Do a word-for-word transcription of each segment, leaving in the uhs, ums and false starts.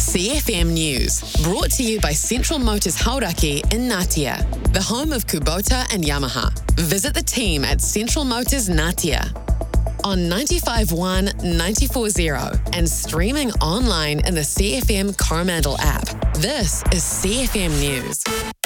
C F M News, brought to you by Central Motors Hauraki in Ngatea, the home of Kubota and Yamaha. Visit the team at Central Motors Ngatea on ninety-five point one, ninety-four point zero and streaming online in the C F M Coromandel app. This is C F M News.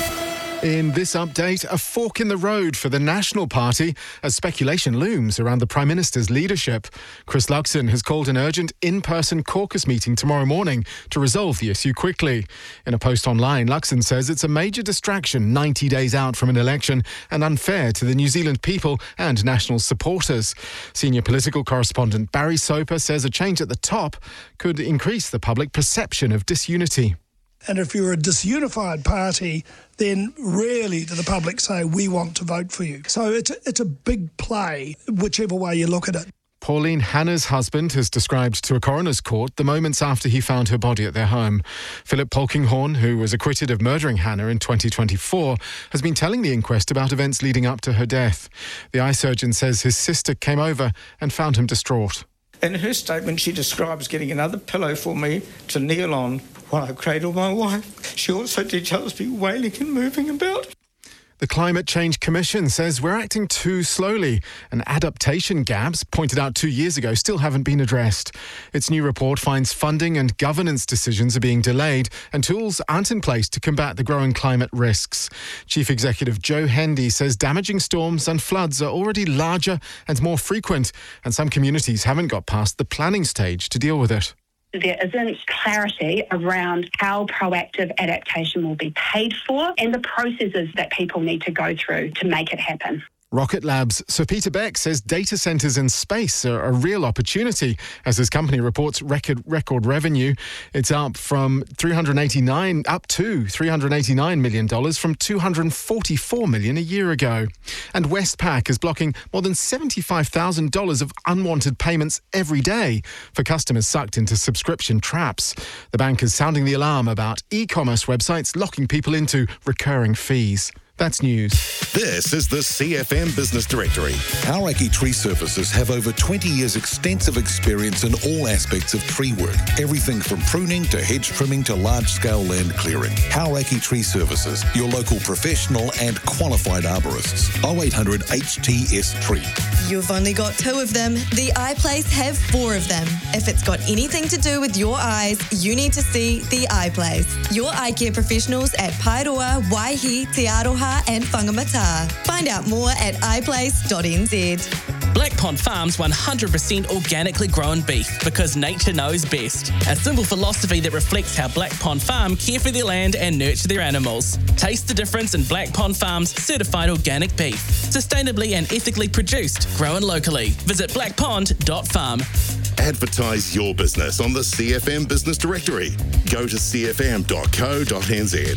In this update, a fork in the road for the National Party as speculation looms around the Prime Minister's leadership. Chris Luxon has called an urgent in-person caucus meeting tomorrow morning to resolve the issue quickly. In a post online, Luxon says it's a major distraction ninety days out from an election and unfair to the New Zealand people and National supporters. Senior political correspondent Barry Soper says a change at the top could increase the public perception of disunity. And if you're a disunified party, then rarely do the public say, we want to vote for you. So it's a, it's a big play, whichever way you look at it. Pauline Hanna's husband has described to a coroner's court the moments after he found her body at their home. Philip Polkinghorne, who was acquitted of murdering Hannah in twenty twenty-four, has been telling the inquest about events leading up to her death. The eye surgeon says his sister came over and found him distraught. In her statement, she describes getting another pillow for me to kneel on while I cradle my wife. She also details me wailing and moving about. The Climate Change Commission says we're acting too slowly, and adaptation gaps pointed out two years ago still haven't been addressed. Its new report finds funding and governance decisions are being delayed and tools aren't in place to combat the growing climate risks. Chief Executive Joe Hendy says damaging storms and floods are already larger and more frequent, and some communities haven't got past the planning stage to deal with it. There isn't clarity around how proactive adaptation will be paid for and the processes that people need to go through to make it happen. Rocket Lab's Sir Peter Beck says data centres in space are a real opportunity as his company reports record record revenue. It's up from three hundred eighty-nine up to three hundred eighty-nine million dollars from two hundred forty-four million dollars a year ago. And Westpac is blocking more than seventy-five thousand dollars of unwanted payments every day for customers sucked into subscription traps. The bank is sounding the alarm about e-commerce websites locking people into recurring fees. That's news. This is the C F M Business Directory. Hauraki Tree Services have over twenty years extensive experience in all aspects of tree work. Everything from pruning to hedge trimming to large-scale land clearing. Hauraki Tree Services, your local professional and qualified arborists. oh eight hundred H T S Tree. You've only got two of them. The iPlace have four of them. If it's got anything to do with your eyes, you need to see the iPlace. Your eye care professionals at Paeroa, Waihi, Te Aroha and Whangamata. Find out more at i place dot n z. Black Pond Farms one hundred percent organically grown beef because nature knows best. A simple philosophy that reflects how Black Pond Farm care for their land and nurture their animals. Taste the difference in Black Pond Farm's certified organic beef. Sustainably and ethically produced, grown locally. Visit black pond dot farm. Advertise your business on the C F M Business Directory. Go to c f m dot co dot n z.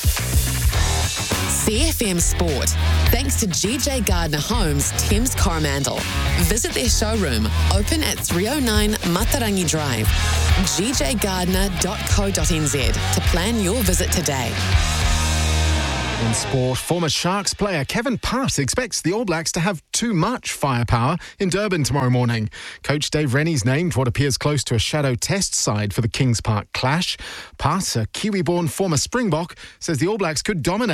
C F M Sport, thanks to G J Gardner Homes, Thames Coromandel. Visit their showroom, open at three oh nine Matarangi Drive, g j gardner dot co dot n z to plan your visit today. In sport, former Sharks player Kevin Putt expects the All Blacks to have too much firepower in Durban tomorrow morning. Coach Dave Rennie's named what appears close to a shadow test side for the Kings Park clash. Putt, a Kiwi-born former Springbok, says the All Blacks could dominate